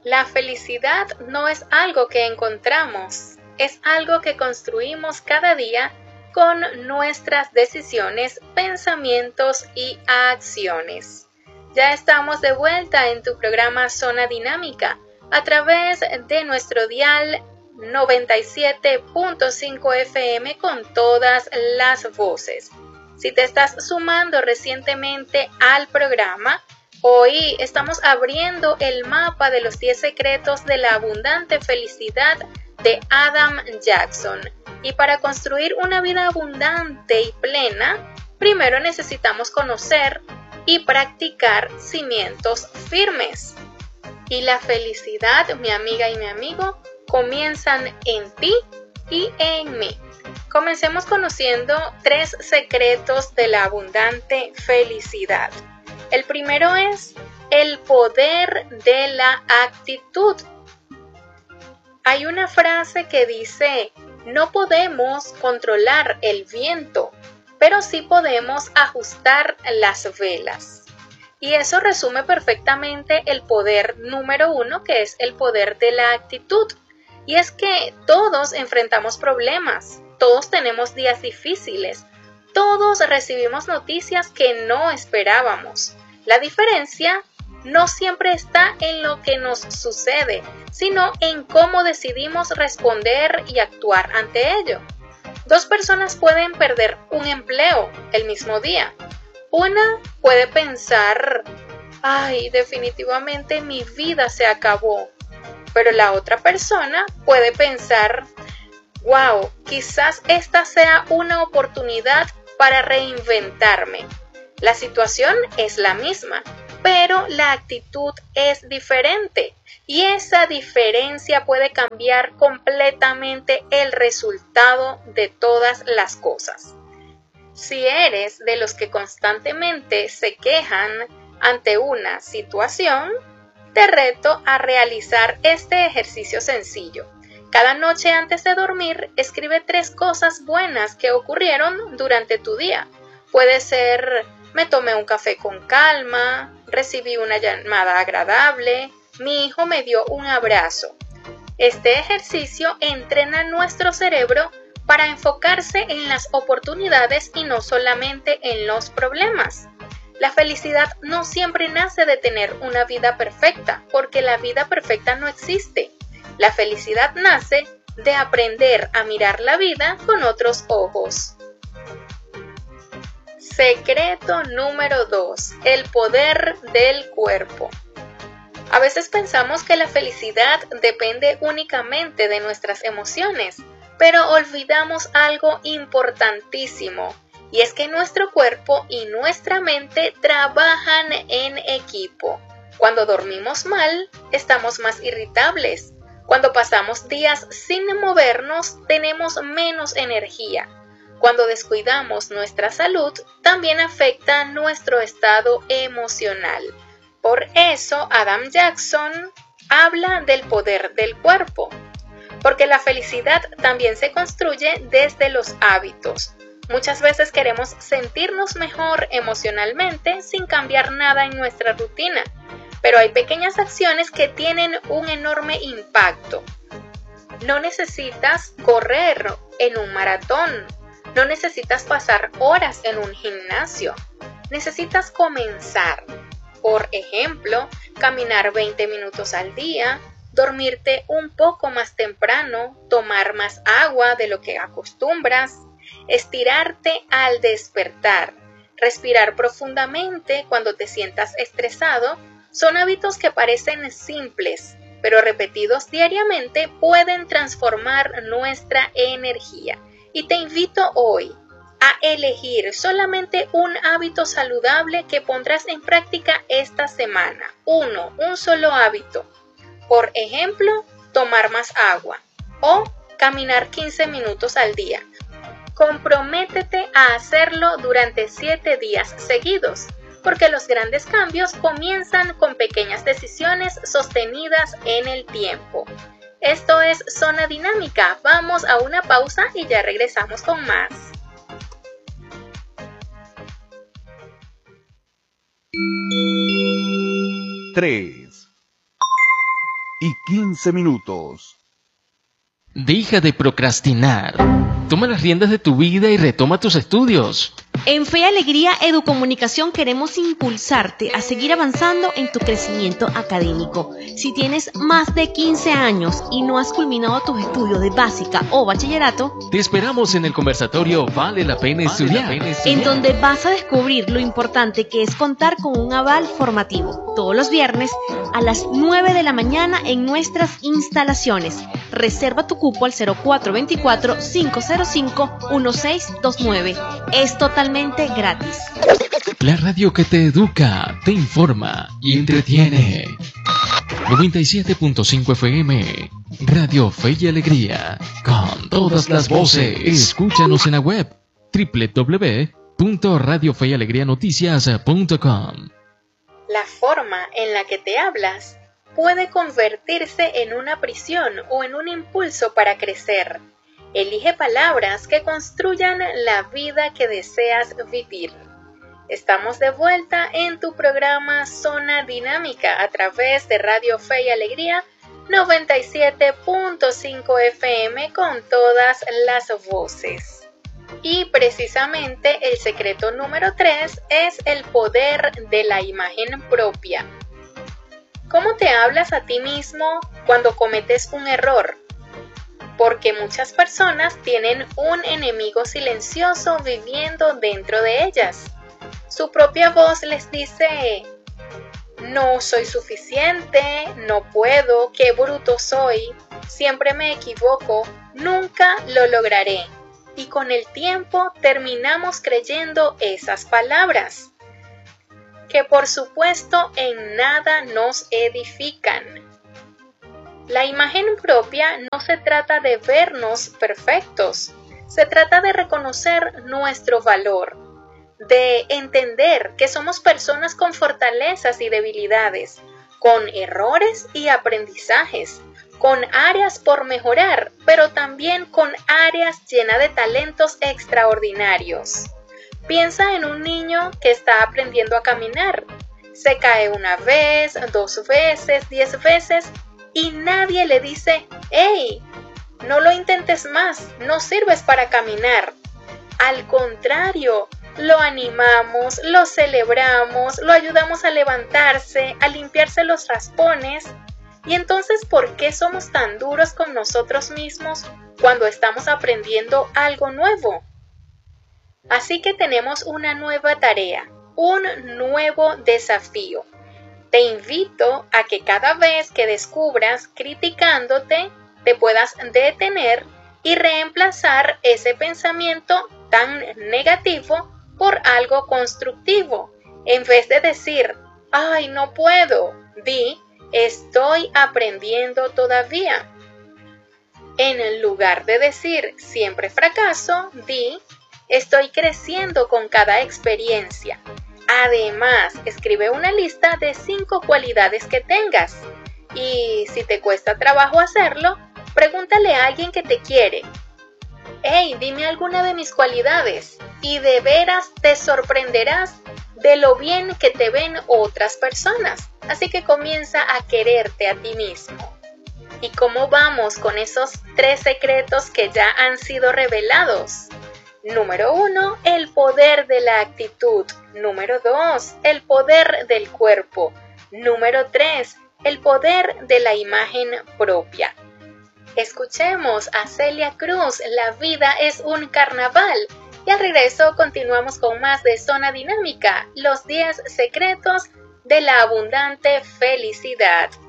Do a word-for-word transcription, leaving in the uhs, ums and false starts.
La felicidad no es algo que encontramos, es algo que construimos cada día con nuestras decisiones, pensamientos y acciones. Ya estamos de vuelta en tu programa Zona Dinámica a través de nuestro dial noventa y siete punto cinco F M con todas las voces. Si te estás sumando recientemente al programa, hoy estamos abriendo el mapa de los diez secretos de la abundante felicidad de Adam Jackson. Y para construir una vida abundante y plena, primero necesitamos conocer y practicar cimientos firmes. Y la felicidad, mi amiga y mi amigo, comienzan en ti y en mí. Comencemos conociendo tres secretos de la abundante felicidad. El primero es el poder de la actitud. Hay una frase que dice, no podemos controlar el viento, pero sí podemos ajustar las velas. Y eso resume perfectamente el poder número uno, que es el poder de la actitud. Y es que todos enfrentamos problemas, todos tenemos días difíciles, todos recibimos noticias que no esperábamos. La diferencia no siempre está en lo que nos sucede, sino en cómo decidimos responder y actuar ante ello. Dos personas pueden perder un empleo el mismo día. Una puede pensar, ay, definitivamente mi vida se acabó. Pero la otra persona puede pensar, wow, quizás esta sea una oportunidad para reinventarme. La situación es la misma, pero la actitud es diferente y esa diferencia puede cambiar completamente el resultado de todas las cosas. Si eres de los que constantemente se quejan ante una situación, te reto a realizar este ejercicio sencillo. Cada noche antes de dormir, escribe tres cosas buenas que ocurrieron durante tu día. Puede ser, me tomé un café con calma, recibí una llamada agradable, mi hijo me dio un abrazo. Este ejercicio entrena nuestro cerebro para enfocarse en las oportunidades y no solamente en los problemas. La felicidad no siempre nace de tener una vida perfecta, porque la vida perfecta no existe. La felicidad nace de aprender a mirar la vida con otros ojos. Secreto número dos. El poder del cuerpo. A veces pensamos que la felicidad depende únicamente de nuestras emociones, pero olvidamos algo importantísimo. Y es que nuestro cuerpo y nuestra mente trabajan en equipo. Cuando dormimos mal, estamos más irritables. Cuando pasamos días sin movernos, tenemos menos energía. Cuando descuidamos nuestra salud, también afecta nuestro estado emocional. Por eso, Adam Jackson habla del poder del cuerpo. Porque la felicidad también se construye desde los hábitos. Muchas veces queremos sentirnos mejor emocionalmente sin cambiar nada en nuestra rutina, pero hay pequeñas acciones que tienen un enorme impacto. No necesitas correr en un maratón, no necesitas pasar horas en un gimnasio, necesitas comenzar. Por ejemplo, caminar veinte minutos al día, dormirte un poco más temprano, tomar más agua de lo que acostumbras, estirarte al despertar, respirar profundamente cuando te sientas estresado, son hábitos que parecen simples, pero repetidos diariamente pueden transformar nuestra energía. Y te invito hoy a elegir solamente un hábito saludable que pondrás en práctica esta semana. Uno, un solo hábito. Por ejemplo, tomar más agua o caminar quince minutos al día. Comprométete a hacerlo durante siete días seguidos, porque los grandes cambios comienzan con pequeñas decisiones sostenidas en el tiempo. Esto es Zona Dinámica. Vamos a una pausa y ya regresamos con más. tres. y quince minutos. Deja de procrastinar. Toma las riendas de tu vida y retoma tus estudios. En Fe y Alegría Educomunicación queremos impulsarte a seguir avanzando en tu crecimiento académico. Si tienes más de quince años y no has culminado tus estudios de básica o bachillerato, te esperamos en el conversatorio Vale la Pena Estudiar, vale la pena estudiar, en donde vas a descubrir lo importante que es contar con un aval formativo. Todos los viernes a las nueve de la mañana en nuestras instalaciones. Reserva tu cupo al cero cuatro dos cuatro, cinco cero cinco, uno seis dos nueve. Es totalmente gratis. La radio que te educa, te informa y entretiene. noventa y siete punto cinco F M, Radio Fe y Alegría, con todas las voces. Escúchanos en la web doble u doble u doble u punto radio fe y alegría noticias punto com. La forma en la que te hablas puede convertirse en una prisión o en un impulso para crecer. Elige palabras que construyan la vida que deseas vivir. Estamos de vuelta en tu programa Zona Dinámica a través de Radio Fe y Alegría noventa y siete punto cinco F M con todas las voces. Y precisamente el secreto número tres es el poder de la imagen propia. ¿Cómo te hablas a ti mismo cuando cometes un error? Porque muchas personas tienen un enemigo silencioso viviendo dentro de ellas. Su propia voz les dice: no soy suficiente, no puedo, qué bruto soy, siempre me equivoco, nunca lo lograré. Y con el tiempo terminamos creyendo esas palabras, que por supuesto en nada nos edifican. La imagen propia no se trata de vernos perfectos, se trata de reconocer nuestro valor, de entender que somos personas con fortalezas y debilidades, con errores y aprendizajes, con áreas por mejorar, pero también con áreas llenas de talentos extraordinarios. Piensa en un niño que está aprendiendo a caminar. Se cae una vez, dos veces, diez veces, y nadie le dice: ¡hey! No lo intentes más, no sirves para caminar. Al contrario, lo animamos, lo celebramos, lo ayudamos a levantarse, a limpiarse los raspones. Y entonces, ¿por qué somos tan duros con nosotros mismos cuando estamos aprendiendo algo nuevo? Así que tenemos una nueva tarea, un nuevo desafío. Te invito a que cada vez que descubras criticándote, te puedas detener y reemplazar ese pensamiento tan negativo por algo constructivo. En vez de decir: ¡ay, no puedo!, di: estoy aprendiendo todavía. En lugar de decir: siempre fracaso, di: estoy creciendo con cada experiencia. Además, escribe una lista de cinco cualidades que tengas. Y si te cuesta trabajo hacerlo, pregúntale a alguien que te quiere: hey, dime alguna de mis cualidades. Y de veras te sorprenderás de lo bien que te ven otras personas. Así que comienza a quererte a ti mismo. ¿Y cómo vamos con esos tres secretos que ya han sido revelados? Número uno, el poder de la actitud. Número dos, el poder del cuerpo. Número tres, el poder de la imagen propia. Escuchemos a Celia Cruz, La vida es un carnaval. Y al regreso continuamos con más de Zona Dinámica, los diez secretos de la abundante felicidad.